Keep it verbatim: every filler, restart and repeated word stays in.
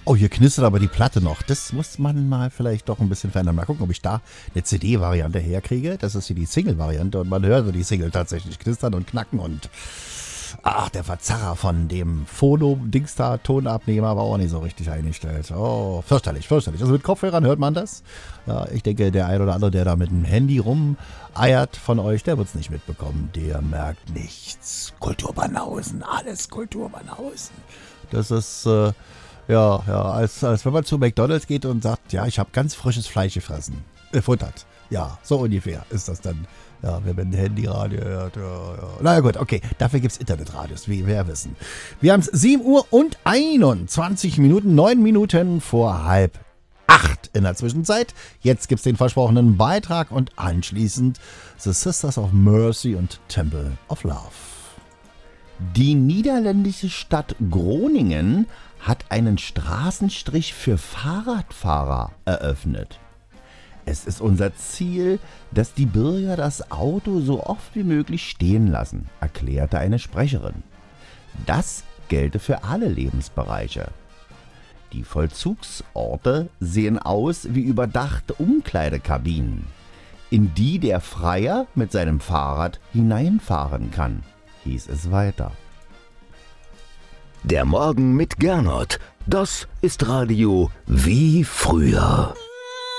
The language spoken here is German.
Oh, hier knistert aber die Platte noch. Das muss man mal vielleicht doch ein bisschen verändern. Mal gucken, ob ich da eine C D-Variante herkriege. Das ist hier die Single-Variante und man hört so die Single tatsächlich knistern und knacken und ach, der Verzerrer von dem Phono-Dingstar-Tonabnehmer war auch nicht so richtig eingestellt. Oh, fürchterlich, fürchterlich. Also mit Kopfhörern hört man das. Ja, ich denke, der ein oder andere, der da mit dem Handy rumeiert von euch, der wird es nicht mitbekommen. Der merkt nichts. Kulturbanausen, alles Kulturbanausen. Das ist, äh, ja, ja, als, als wenn man zu McDonald's geht und sagt, ja, ich habe ganz frisches Fleisch gefressen. Gefuttert. Ja, so ungefähr ist das dann. Ja, wenn man ein Handyradio hört, ja, ja. Naja gut, okay, dafür gibt es Internetradios, wie wir ja wissen. Wir haben es sieben Uhr und einundzwanzig Minuten, neun Minuten vor halb acht in der Zwischenzeit. Jetzt gibt es den versprochenen Beitrag und anschließend The Sisters of Mercy und Temple of Love. Die niederländische Stadt Groningen hat einen Straßenstrich für Fahrradfahrer eröffnet. Es ist unser Ziel, dass die Bürger das Auto so oft wie möglich stehen lassen, erklärte eine Sprecherin. Das gelte für alle Lebensbereiche. Die Vollzugsorte sehen aus wie überdachte Umkleidekabinen, in die der Freier mit seinem Fahrrad hineinfahren kann, hieß es weiter. Der Morgen mit Gernot, das ist Radio wie früher.